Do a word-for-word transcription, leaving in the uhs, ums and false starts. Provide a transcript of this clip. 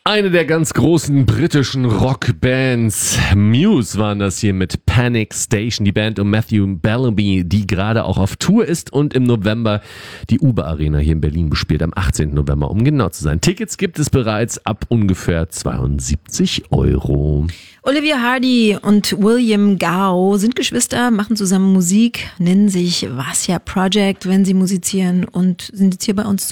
Eine der ganz großen britischen Rockbands, Muse, waren das hier mit Panic Station, die Band um Matthew Bellamy, die gerade auch auf Tour ist und im November die Uber Arena hier in Berlin bespielt, am achtzehnten November, um genau zu sein. Tickets gibt es bereits ab ungefähr zweiundsiebzig Euro. Olivia Hardy und William Gao sind Geschwister, machen zusammen Musik, nennen sich Vasya Project, wenn sie musizieren und sind jetzt hier bei uns zu